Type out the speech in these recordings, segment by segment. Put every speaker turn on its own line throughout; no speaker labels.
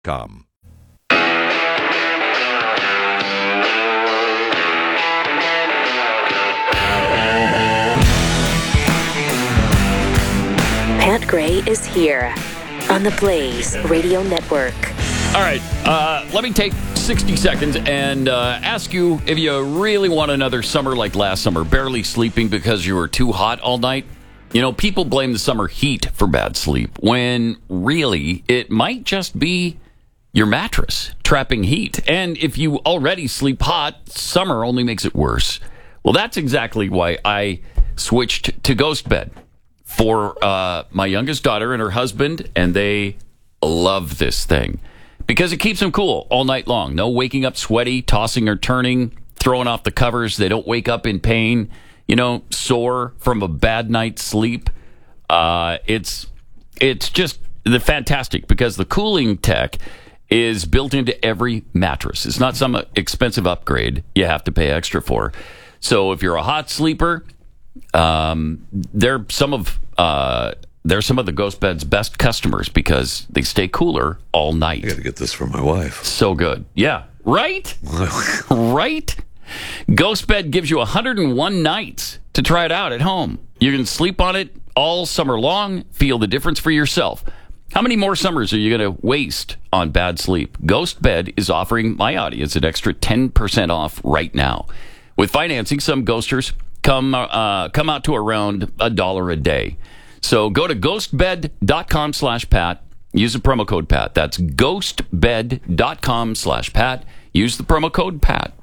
Pat Gray is here on the Blaze Radio Network.
All right, let me take 60 seconds and ask you if you really want another summer like last summer, barely sleeping because you were too hot all night. You know, people blame the summer heat for bad sleep, when really it might just be your mattress trapping heat. And if you already sleep hot, summer only makes it worse. Well, that's exactly why I switched to Ghost Bed for my youngest daughter and her husband, and they love this thing because it keeps them cool all night long. No waking up sweaty, tossing or turning, throwing off the covers. They don't wake up in pain, sore from a bad night's sleep. It's just fantastic because the cooling tech is built into every mattress. It's not some expensive upgrade you have to pay extra for. So if you're a hot sleeper, they're some of the Ghost Bed's best customers because they stay cooler all night.
I got to get this for my wife.
So good. Yeah. Right? Right? Ghost Bed gives you 101 nights to try it out at home. You can sleep on it all summer long, feel the difference for yourself. How many more summers are you going to waste on bad sleep? Ghost Bed is offering my audience an extra 10% off right now. With financing, some ghosters come out to around $1 a day. So go to ghostbed.com/Pat. Use the promo code Pat. That's ghostbed.com/Pat. Use the promo code Pat.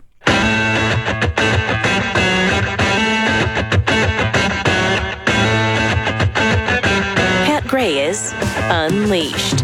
Pat Gray is Unleashed.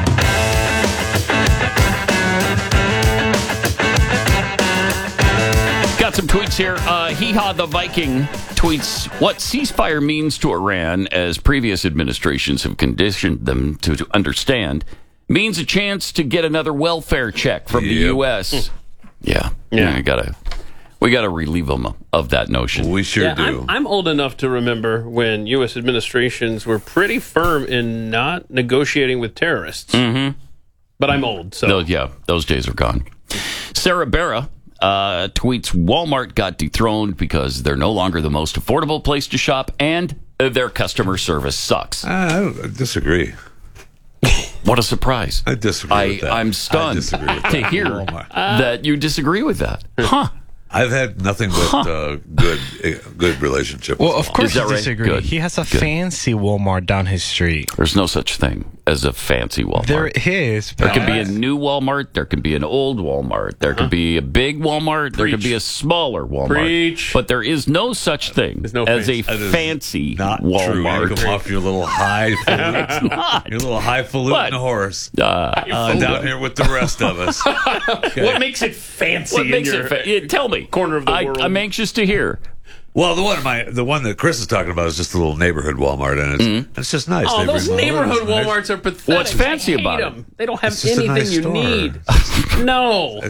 Got some tweets here. Hee Haw the Viking tweets, what ceasefire means to Iran, as previous administrations have conditioned them to understand, means a chance to get another welfare check from the U.S. Yeah. We gotta relieve them of that notion.
We sure do.
I'm old enough to remember when U.S. administrations were pretty firm in not negotiating with terrorists. Mm-hmm. But I'm old, so...
Those days are gone. Sarah Barra tweets, Walmart got dethroned because they're no longer the most affordable place to shop, and their customer service sucks.
I disagree.
What a surprise.
I disagree with that.
I'm stunned to hear that you disagree with that. Huh.
I've had nothing but good relationship with
Well, of course
you
you disagree.
Good.
He has a fancy Walmart down his street.
There's no such thing as a fancy Walmart.
There is.
There can be a new Walmart. There can be an old Walmart. There can be a big Walmart. There can be a smaller Walmart.
Preach.
But there is no such thing as a fancy
not
Walmart.
True. You come off your little highfalutin.
It's not.
Your little highfalutin horse down here with the rest of us. Okay.
What makes it fancy?
What makes it tell me.
Corner of the world.
I'm anxious to hear.
Well, the one that Chris is talking about is just a little neighborhood Walmart, and it's just nice.
Oh, those neighborhood
nice.
Walmarts are pathetic.
What's fancy about
them. They don't have
It's just a
anything
nice
you
store.
need. No.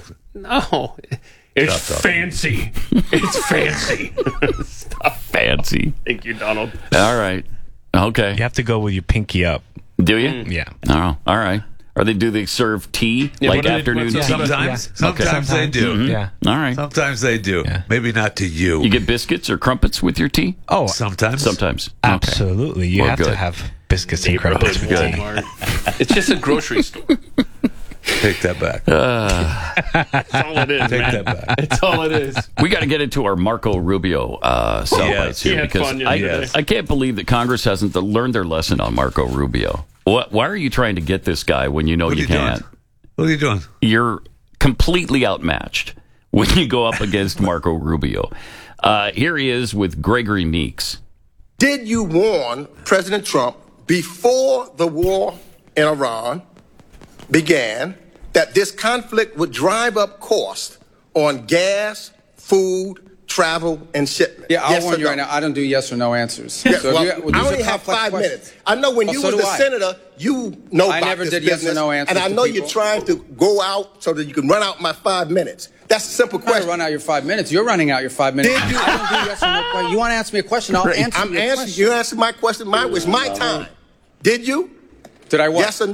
It's fancy. It's fancy.
Stop fancy.
Thank you, Donald.
All right. Okay.
You have to go with your pinky up.
Do you?
Yeah.
Oh, all right. Or do they serve tea, like afternoon tea?
Sometimes they do.
Mm-hmm.
Yeah.
All right.
Sometimes they do.
Yeah.
Maybe not to you.
You get biscuits or crumpets with your tea?
Oh,
Sometimes.
Sometimes.
absolutely. You
Well,
have
good.
to have biscuits and
Neighborhood
crumpets with tea.
Walmart. It's just a grocery store.
Take that back.
That's all it is,
Take
man.
that back.
That's all it is.
We got to get into our Marco Rubio soundbites
He
here
had
because
fun yesterday.
I can't believe that Congress hasn't learned their lesson on Marco Rubio. Why are you trying to get this guy when you know
What are
you
you doing?
can't?
What are you doing?
You're completely outmatched when you go up against Marco Rubio. Here he is with Gregory Meeks.
Did you warn President Trump before the war in Iran began that this conflict would drive up costs on gas, food, travel, and shipment?
Yeah, I'll
Yes
warn
or
you
no?
right now. I don't do yes or no answers.
Yeah,
So
well,
if you-
I
these
only
are
have
complex
5
questions.
minutes. I know when
Oh,
you
so
was
do
the
I.
senator, you know
I
about
never
this
did yes or
business,
no answers
and I
to
know
people.
you're trying to go out so that you can run out my 5 minutes. That's a simple
I'm trying to
question.
run out your 5 minutes. You're running out your 5 minutes.
Did you-
I don't do yes or no questions. You want to ask me a question? I'll answer
I'm
your
answering.
question.
You answer my question. It's my time. Did you?
Did I what?
Yes or no?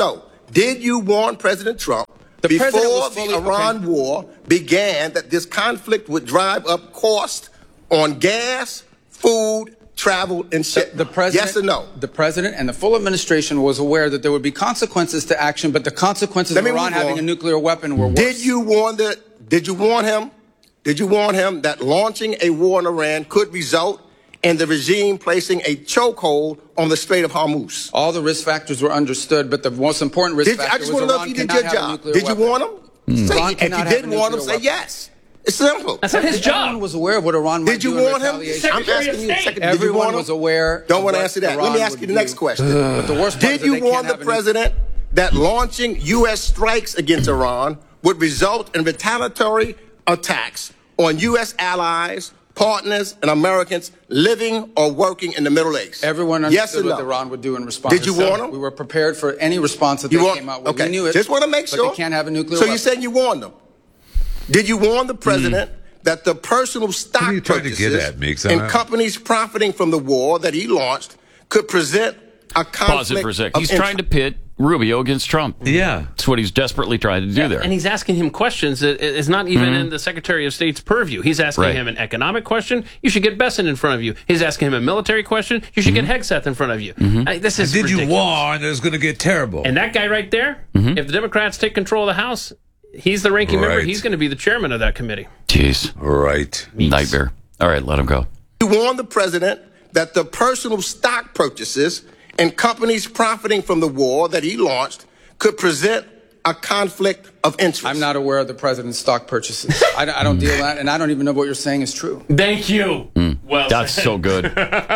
did you warn President Trump
The president
before
was fully-
the Iran war began that this conflict would drive up cost on gas, food, travel, and shipment?
The president,
yes or no?
The president and the full administration was aware that there would be consequences to action, but the consequences
Let
of
me
Iran
move on.
having a nuclear weapon were worse.
Did you warn him? Did you warn him that launching a war in Iran could result in the regime placing a chokehold on the Strait of Hormuz?
All the risk factors were understood, but the most important risk factor
I just
was
want to know
Iran
if you did
cannot
your
have a
job.
nuclear
Did you
weapon.
warn him? Say,
Iran
if you
cannot
did
have a
warn him,
nuclear
say
weapon.
yes. It's simple.
That's not his
Everyone
job.
was aware of what Iran might
Did you
do in
warn him?
retaliation.
I'm asking you,
State.
Secretary, did you
Everyone
warn him?
was aware.
Don't
of
want to
what
answer that. Let
Iran
me ask you
would
the next
do.
question.
But the worst part
Did
is that
you
they can't
warn the
have a nuclear-
president that launching U.S. strikes against Iran would result in retaliatory attacks on U.S. allies, partners, and Americans living or working in the Middle East?
Everyone
yes or
understood what
no?
Iran would do in response.
Did you warn them?
We were prepared for any response that they came out with.
Okay.
We knew it.
Just want to make
but
sure.
they can't have a nuclear
So
weapon.
you said you warned them. Did you warn the president that the personal stock
What are you trying to get
purchases
at, Meeks?
and companies profiting from the war that he launched could present a conflict
Pause it for a sec.
of
He's trying to pit Rubio against Trump.
Yeah.
That's what he's desperately trying to do there.
And he's asking him questions that is not even in the Secretary of State's purview. He's asking
Right.
him an economic question. You should get Besson in front of you. He's asking him a military question. You should get Hegseth in front of you. This is
Did
ridiculous.
you warn it was going to get terrible?
And that guy right there, if the Democrats take control of the House, he's the ranking member.
Right.
He's going to be the chairman of that committee.
Jeez.
Right.
Nightmare. All right, let him go.
You warned the president that the personal stock purchases and companies profiting from the war that he launched could present a conflict of interest.
I'm not aware of the president's stock purchases. I don't deal with that, and I don't even know what you're saying is true.
Thank you. Well
That's
said.
so good.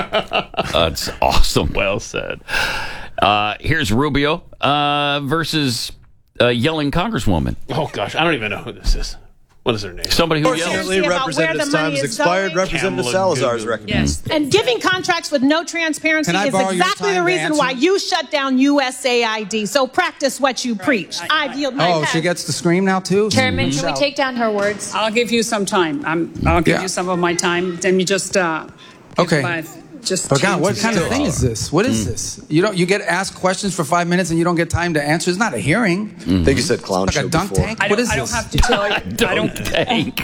That's awesome.
Well said.
Here's Rubio versus yelling Congresswoman.
Oh, gosh. I don't even know who this is. What is her name?
Somebody who yells.
Unfortunately, Representative time has expired. Representative Salazar is recommended.
Yes. And giving contracts with no transparency
Can I
is
borrow your
exactly
time
the
to
reason
answer?
why you shut down USAID. So practice what you preach. I yield my
Oh,
time.
she gets to scream now, too?
Chairman, can we take down her words?
I'll give you some time. I'll give
Yeah.
you some of my time. Let me just.
Okay. But God, what kind of thing is this? What is this? You get asked questions for 5 minutes and you don't get time to answer. It's not a hearing.
I think you said clown
Like
show
a dunk
before.
tank.
I
What
don't,
is
I don't
this?
have to tell you. I don't.
Tank.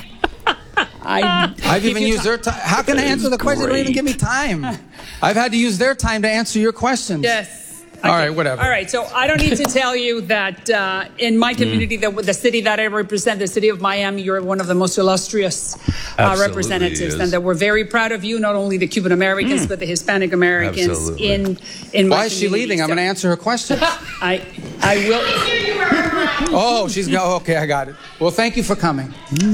I've even used their time. How can I answer the question? They don't even give me time. I've had to use their time to answer your questions.
Yes.
All right, whatever.
All right, so I don't need to tell you that in my community, the city that I represent, the city of Miami, you're one of the most illustrious
Absolutely
representatives,
is.
and that we're very proud of you, not only the Cuban Americans, but the Hispanic Americans
Absolutely.
in my
Why is she
community.
leaving? I'm going to answer her questions.
I will.
Oh, she's go. Okay, I got it. Well, thank you for coming.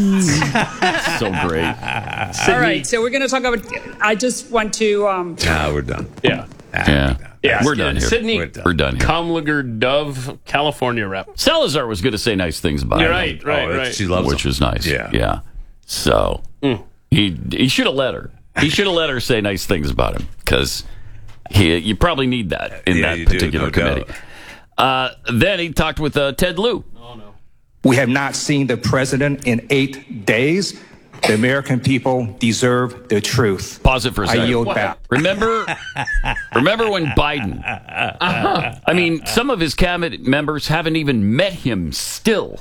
So great.
All right, so we're going to talk about. I just want to.
Nah, we're done.
Yeah.
Yeah.
Yeah.
We're done here.
Sydney
We're done here.
Comliger Dove, California rep.
Salazar was going to say nice things about
You're
him.
right, right.
She loves
Which
him.
was nice.
Yeah.
Yeah. So he should have let her. He should have let her say nice things about him because you probably need that in
Yeah,
that
you do,
particular
no
committee. Then he talked with Ted Lieu.
We have not seen the president in 8 days. The American people deserve the truth.
Pause it for a second.
I yield back.
Remember when Biden? I mean, some of his cabinet members haven't even met him still.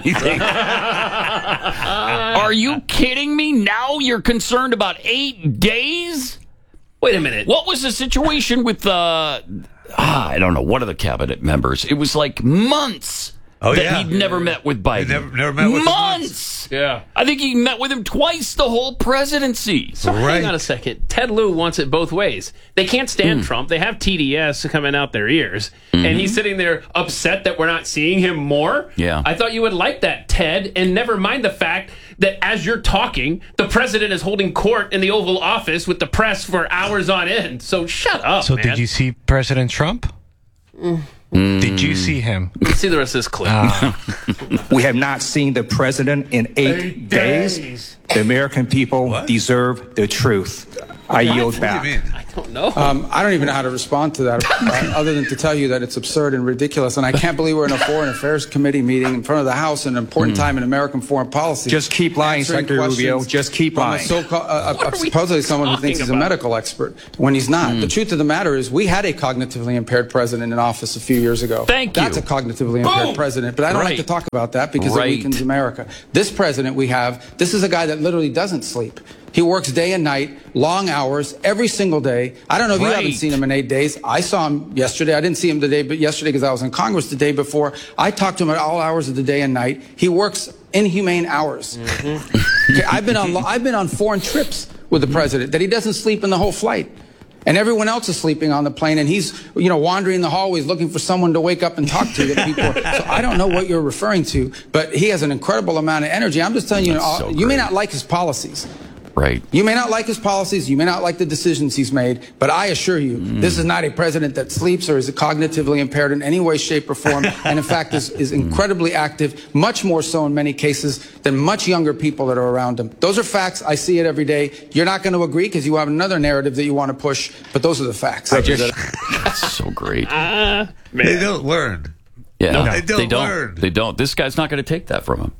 Are you kidding me? Now you're concerned about 8 days?
Wait a minute.
What was the situation with I don't know, one of the cabinet members? It was like months.
Oh,
that
yeah.
he'd never met with Biden.
He never met with him
months.
Yeah.
I think he met with him twice the whole presidency.
So hang on a second. Ted Lieu wants it both ways. They can't stand Trump. They have TDS coming out their ears. And he's sitting there upset that we're not seeing him more.
Yeah.
I thought you would like that, Ted, and never mind the fact that as you're talking, the president is holding court in the Oval Office with the press for hours on end. So shut up,
So
man.
did you see President Trump? Did you see him?
Let's see the rest of this clip.
We have not seen the president in 8 days. The American people deserve the truth. I yield
What
back.
do you mean?
No.
I don't even know how to respond to that other than to tell you that it's absurd and ridiculous. And I can't believe we're in a Foreign Affairs Committee meeting in front of the House, an important time in American foreign policy.
Just keep lying, Secretary Rubio. Just keep lying.
Supposedly someone who thinks he's a medical expert when he's not. The truth of the matter is we had a cognitively impaired president in office a few years ago. That's a cognitively impaired president. But I don't like to talk about that because it weakens America. This president we have, this is a guy that literally doesn't sleep. He works day and night, long hours, every single day. I don't know if you haven't seen him in 8 days. I saw him yesterday. I didn't see him today, but yesterday because I was in Congress the day before. I talked to him at all hours of the day and night. He works inhumane hours. Okay, I've been on foreign trips with the president that he doesn't sleep in the whole flight. And everyone else is sleeping on the plane, and he's, wandering the hallways looking for someone to wake up and talk to. That people so I don't know what you're referring to, but he has an incredible amount of energy. I'm just telling you, you may not like his policies.
Right.
You may not like his policies, you may not like the decisions he's made, but I assure you, this is not a president that sleeps or is cognitively impaired in any way, shape, or form, and in fact is incredibly active, much more so in many cases than much younger people that are around him. Those are facts. I see it every day. You're not going to agree because you have another narrative that you want to push, but those are the facts.
That's so great.
They don't learn.
Yeah,
no, they don't learn.
They don't. This guy's not going to take that from him.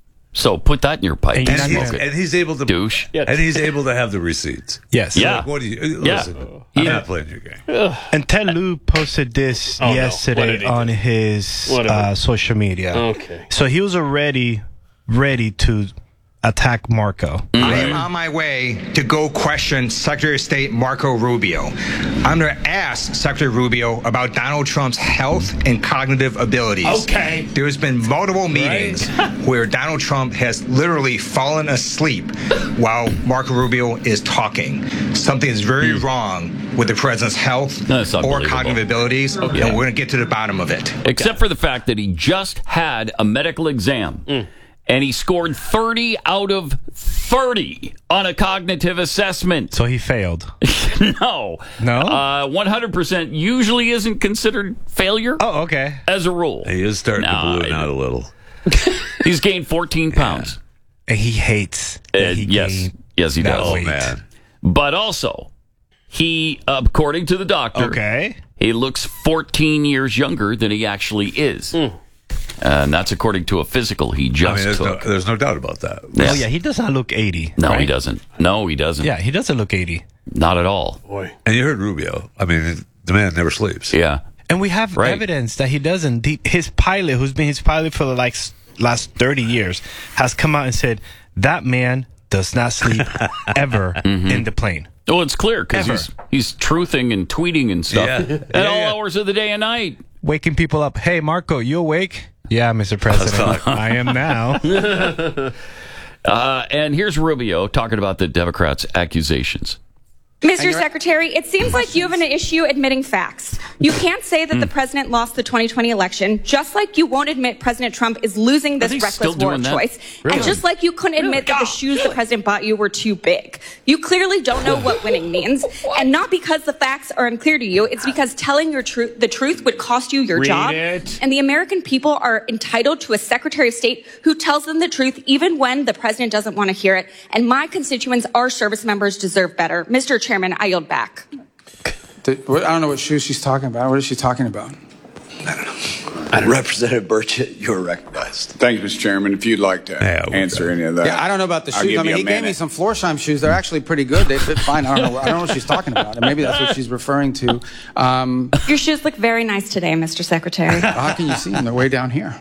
So put that in your pipe.
And he's able to
douche.
And he's able to have the receipts.
Yes.
So
Yeah.
like, what do you listen? I'm not playing your game.
And Ted Lieu posted this yesterday on his social media.
Okay.
So he was already ready to attack Marco.
I am on my way to go question Secretary of State Marco Rubio. I'm going to ask Secretary Rubio about Donald Trump's health and cognitive abilities.
Okay.
There's been multiple meetings where Donald Trump has literally fallen asleep while Marco Rubio is talking. Something is very wrong with the president's health or cognitive abilities, and we're going to get to the bottom of it.
Except for the fact that he just had a medical exam. And he scored 30 out of 30 on a cognitive assessment.
So he failed.
No.
100%
usually isn't considered failure.
Oh, okay.
As a rule.
He is starting to balloon out a little.
He's gained 14 pounds.
And he hates.
Yes, he does.
Oh, man.
But also, he, according to the doctor, he looks 14 years younger than he actually is. And that's according to a physical he just took.
There's no doubt about that.
Yes. Oh, yeah, he does not look 80.
No, he doesn't. No, he doesn't.
Yeah, he doesn't look 80.
Not at all.
Boy.
And you heard Rubio. I mean, the man never sleeps.
Yeah.
And we have evidence that he doesn't. His pilot, who's been his pilot for the last 30 years, has come out and said that man does not sleep ever in the plane.
Oh, it's clear because he's truthing and tweeting and stuff at all hours of the day and night.
Waking people up. Hey, Marco, you awake? Yeah, Mr. President, I am now.
And here's Rubio talking about the Democrats' accusations.
Mr. Secretary, it seems like you have an issue admitting facts. You can't say that the president lost the 2020 election, just like you won't admit President Trump is losing this reckless war of choice. Really? And just like you couldn't admit that the shoes the president bought you were too big. You clearly don't know what winning means. And not because the facts are unclear to you, it's because telling the truth would cost you your job. And the American people are entitled to a Secretary of State who tells them the truth even when the president doesn't want to hear it. And my constituents, our service members, deserve better. Mr. Chairman, I yield back.
I don't know what shoes she's talking about. What is she talking about?
I don't know. Representative Burchett, you're recognized.
Thank you, Mr. Chairman. If you'd like to answer any of that.
Yeah, I don't know about the shoes. I mean, he gave me some Florsheim shoes. They're actually pretty good. They fit fine. I don't know what she's talking about. And maybe that's what she's referring to.
Your shoes look very nice today, Mr. Secretary.
How can you see them? They're way down here.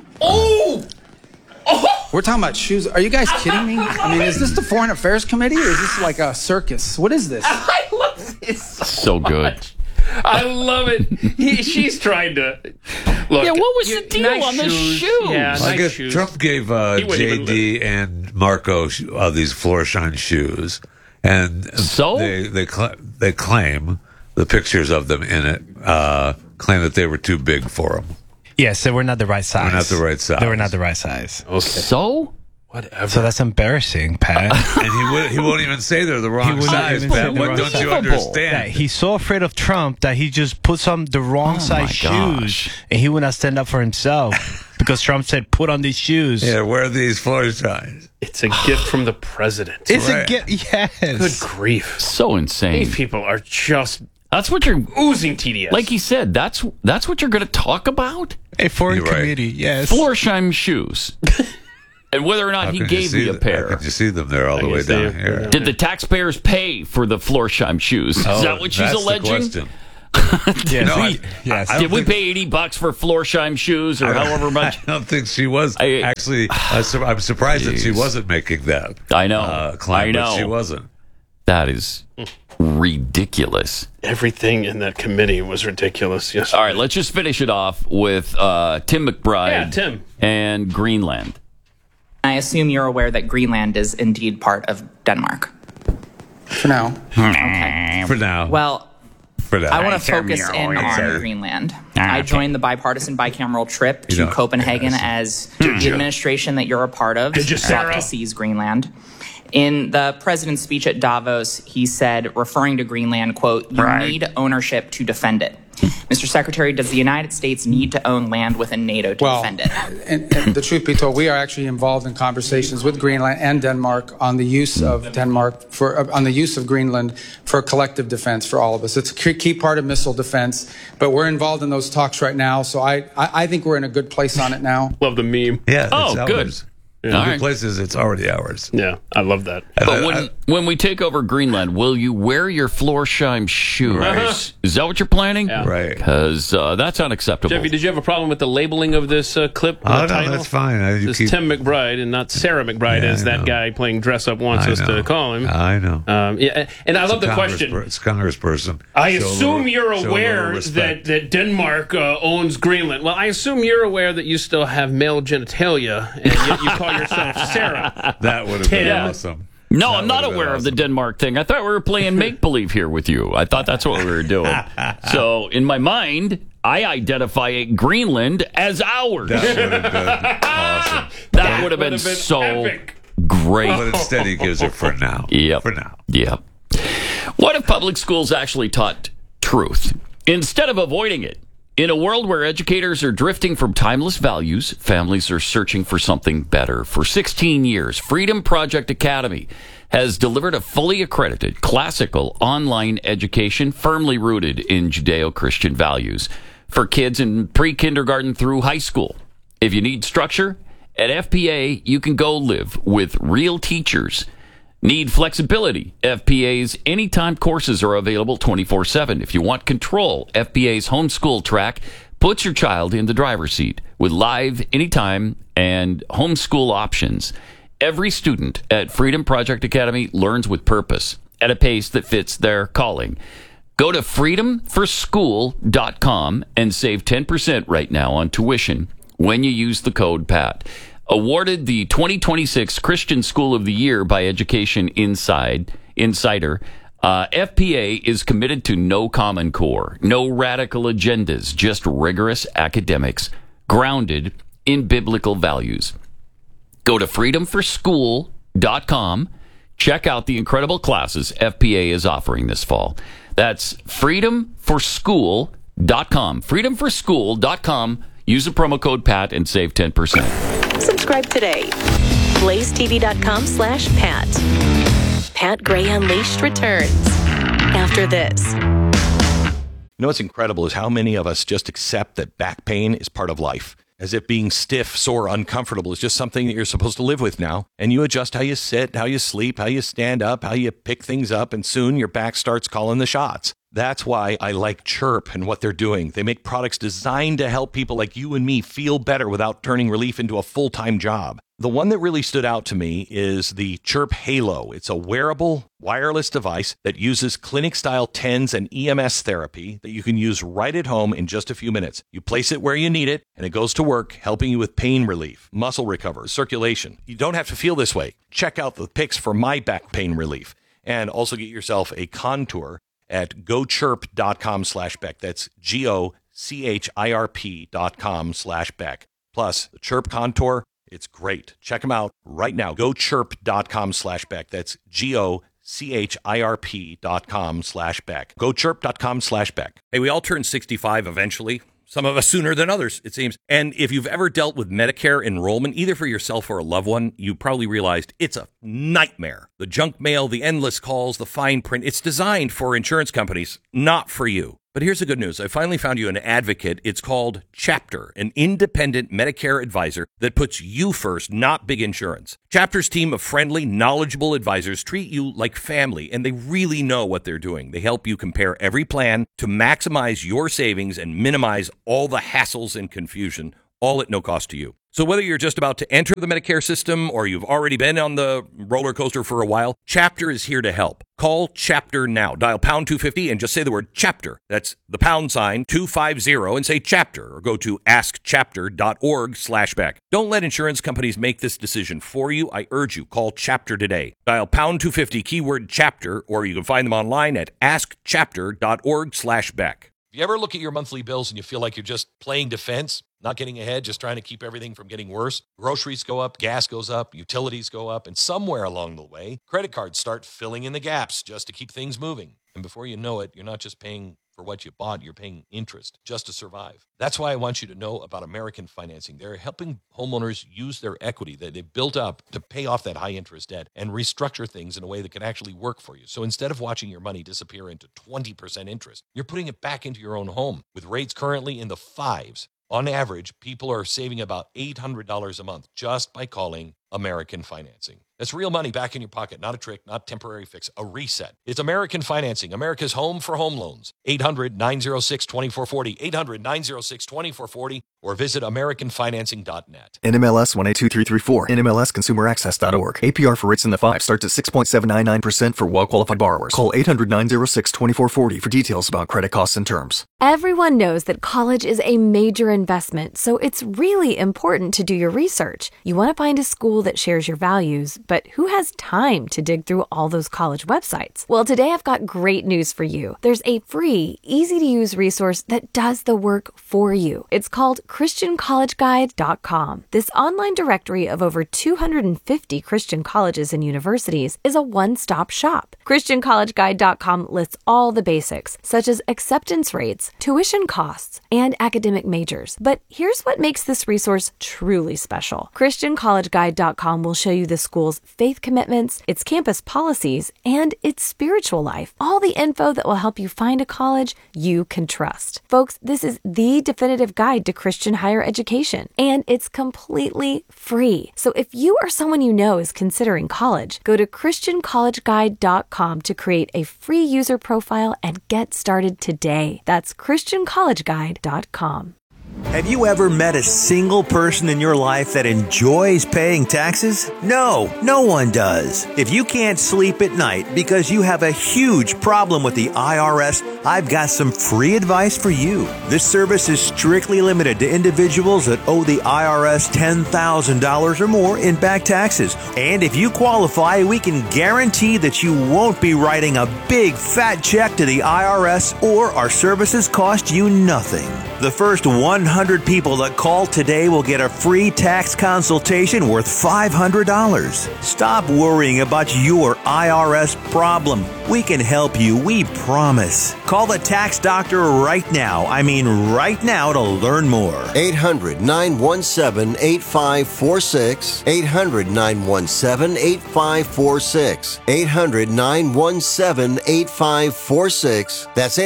We're talking about shoes. Are you guys kidding me? I mean, is this the Foreign Affairs Committee or is this like a circus? What is this?
I love this
so good.
I love it. She's trying to look.
Yeah, what was the deal on the shoes?
Yeah,
I guess Trump gave JD and Marco these Florsheim shoes, and
so
they claim the pictures of them in it claim that they were too big for him.
Yes, they were not the right size.
They were not the right size.
They were not the right size.
Okay. So?
Whatever.
So that's embarrassing, Pat.
And he won't even say they're the wrong size, Pat. What don't you understand?
He's so afraid of Trump that he just puts on the wrong size shoes, and he will not stand up for himself because Trump said, "Put on these shoes."
Yeah, wear these Florsheim.
It's a gift from the president.
It's a gift. Yes.
Good grief.
So insane.
These people are just.
That's what you're
oozing TDS.
Like he said, that's what you're going to talk about.
A foreign committee, yes.
Florsheim shoes. And whether or not he gave me a pair.
How could you see them there all the way down here?
Did the taxpayers pay for the Florsheim shoes? Is that what she's alleging? Did we pay $80 for Florsheim shoes or however much?
I don't think she was. Actually, I'm surprised that she wasn't making that.
I know.
Claim, but she wasn't.
That is ridiculous.
Everything in that committee was ridiculous. Yes.
All right, let's just finish it off with Tim McBride and Greenland.
I assume you're aware that Greenland is indeed part of Denmark.
For now.
Okay.
For now.
Well, I want to focus in on
Sorry.
Greenland. I joined the bipartisan bicameral trip to Copenhagen as the administration that you're a part of sought to seize Greenland. In the president's speech at Davos, he said, referring to Greenland, quote, "You need ownership to defend it." Mr. Secretary, does the United States need to own land within NATO to defend it?
And the truth be told, we are actually involved in conversations with Greenland and Denmark on the use of Greenland for collective defense for all of us. It's a key part of missile defense, but we're involved in those talks right now. So I think we're in a good place on it now.
Love the meme.
Yeah.
Oh, good.
In good places, it's already ours.
Yeah, I love that.
But when we take over Greenland, will you wear your Florsheim shoes?
Right.
Is that what you're planning?
Yeah.
Right.
Because that's unacceptable.
Jeffy, did you have a problem with the labeling of this clip?
Oh, no, that's fine.
It's Tim McBride and not Sarah McBride, as that guy playing dress up wants us to call him.
I know.
Yeah, and I love the question.
It's congressperson.
I assume you're aware that Denmark owns Greenland. Well, I assume you're aware that you still have male genitalia, and yet you call yourself Sarah.
That would have been awesome.
No, I'm not aware of the Denmark thing. I thought we were playing make-believe here with you. I thought that's what we were doing. So, in my mind, I identify Greenland as ours.
That would have been awesome.
That would have been so
epic.
Great.
But instead, he gives it for now.
Yep.
For now.
Yep. What if public schools actually taught truth instead of avoiding it? In a world where educators are drifting from timeless values, families are searching for something better. For 16 years, Freedom Project Academy has delivered a fully accredited, classical online education firmly rooted in Judeo-Christian values for kids in pre-kindergarten through high school. If you need structure, at FPA, you can go live with real teachers. Need flexibility? FPA's anytime courses are available 24/7. If you want control, FPA's homeschool track puts your child in the driver's seat with live, anytime, and homeschool options. Every student at Freedom Project Academy learns with purpose at a pace that fits their calling. Go to freedomforschool.com and save 10% right now on tuition when you use the code PAT. Awarded the 2026 Christian School of the Year by Education Insider, FPA is committed to no Common Core, no radical agendas, just rigorous academics grounded in biblical values. Go to freedomforschool.com. Check out the incredible classes FPA is offering this fall. That's freedomforschool.com. Freedomforschool.com. Use the promo code PAT and save 10%.
Subscribe today. BlazeTV.com/Pat. Pat Gray Unleashed returns after this.
You know what's incredible is how many of us just accept that back pain is part of life. As if being stiff, sore, uncomfortable is just something that you're supposed to live with now. And you adjust how you sit, how you sleep, how you stand up, how you pick things up, and soon your back starts calling the shots. That's why I like Chirp and what they're doing. They make products designed to help people like you and me feel better without turning relief into a full-time job. The one that really stood out to me is the Chirp Halo. It's a wearable, wireless device that uses clinic-style TENS and EMS therapy that you can use right at home in just a few minutes. You place it where you need it, and it goes to work, helping you with pain relief, muscle recovery, circulation. You don't have to feel this way. Check out the pics for my back pain relief, and also get yourself a Contour at gochirp.com/Beck. That's GOCHIRP.com/Beck. Plus, the Chirp Contour It's great. Check them out right now. GoChirp.com/Beck. That's GoChirp.com/Beck. GoChirp.com/Beck. Hey, we all turn 65 eventually. Some of us sooner than others, it seems. And if you've ever dealt with Medicare enrollment, either for yourself or a loved one, you probably realized it's a nightmare. The junk mail, the endless calls, the fine print. It's designed for insurance companies, not for you. But here's the good news. I finally found you an advocate. It's called Chapter, an independent Medicare advisor that puts you first, not big insurance. Chapter's team of friendly, knowledgeable advisors treat you like family, and they really know what they're doing. They help you compare every plan to maximize your savings and minimize all the hassles and confusion, all at no cost to you. So whether you're just about to enter the Medicare system or you've already been on the roller coaster for a while, Chapter is here to help. Call Chapter now. Dial pound 250 and just say the word Chapter. That's the pound sign 250 and say Chapter, or go to askchapter.org/Beck. Don't let insurance companies make this decision for you. I urge you, call Chapter today. Dial pound 250 keyword Chapter, or you can find them online at askchapter.org/Beck. If you ever look at your monthly bills and you feel like you're just playing defense, not getting ahead, just trying to keep everything from getting worse, groceries go up, gas goes up, utilities go up, and somewhere along the way, credit cards start filling in the gaps just to keep things moving. And before you know it, you're not just paying for what you bought, you're paying interest just to survive. That's why I want you to know about American Financing. They're helping homeowners use their equity that they've built up to pay off that high interest debt and restructure things in a way that can actually work for you. So instead of watching your money disappear into 20% interest, you're putting it back into your own home. With rates currently in the 5s, on average, people are saving about $800 a month just by calling American Financing. That's real money back in your pocket, not a trick, not temporary fix, a reset. It's American Financing, America's home for home loans. 800-906-2440, 800-906-2440, or visit AmericanFinancing.net.
NMLS 182334, NMLSConsumerAccess.org. APR for rates in the 5 starts at 6.799% for well-qualified borrowers. Call 800-906-2440 for details about credit costs and terms.
Everyone knows that college is a major investment, so it's really important to do your research. You want to find a school that shares your values, but who has time to dig through all those college websites? Well, today I've got great news for you. There's a free, easy-to-use resource that does the work for you. It's called ChristianCollegeGuide.com. This online directory of over 250 Christian colleges and universities is a one-stop shop. ChristianCollegeGuide.com lists all the basics, such as acceptance rates, tuition costs, and academic majors. But here's what makes this resource truly special. ChristianCollegeGuide.com will show you the school's faith commitments, its campus policies, and its spiritual life. All the info that will help you find a college you can trust. Folks, this is the definitive guide to Christian higher education, and it's completely free. So if you or someone you know is considering college, go to ChristianCollegeGuide.com to create a free user profile and get started today. That's ChristianCollegeGuide.com.
Have you ever met a single person in your life that enjoys paying taxes? No, no one does. If you can't sleep at night because you have a huge problem with the IRS, I've got some free advice for you. This service is strictly limited to individuals that owe the IRS $10,000 or more in back taxes. And if you qualify, we can guarantee that you won't be writing a big fat check to the IRS, or our services cost you nothing. The first 100 people that call today will get a free tax consultation worth $500. Stop worrying about your IRS problem. We can help you, we promise. Call the tax doctor right now. I mean right now, to learn more.
800-917-8546. 800-917-8546. 800-917-8546. That's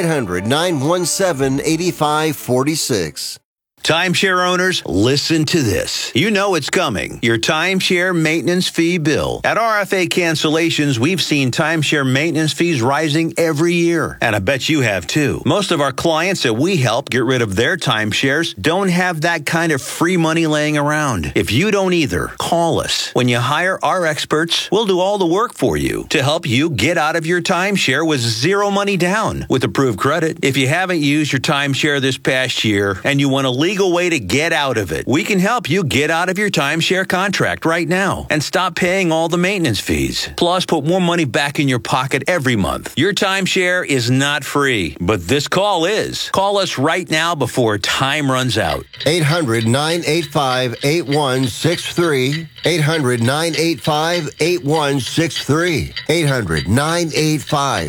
800-917-8546. Timeshare owners, listen to this. You know it's coming. Your timeshare maintenance fee bill. At RFA Cancellations, we've seen timeshare maintenance fees rising every year. And I bet you have too. Most of our clients that we help get rid of their timeshares don't have that kind of free money laying around. If you don't either, call us. When you hire our experts, we'll do all the work for you to help you get out of your timeshare with zero money down with approved credit. If you haven't used your timeshare this past year and you want to legally legal way to get out of it. We can help you get out of your timeshare contract right now and stop paying all the maintenance fees. Plus, put more money back in your pocket every month. Your timeshare is not free, but this call is. Call us right now before time runs out.
800-985-8163. 800-985-8163.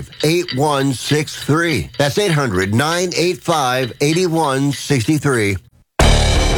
800-985-8163. That's 800-985-8163.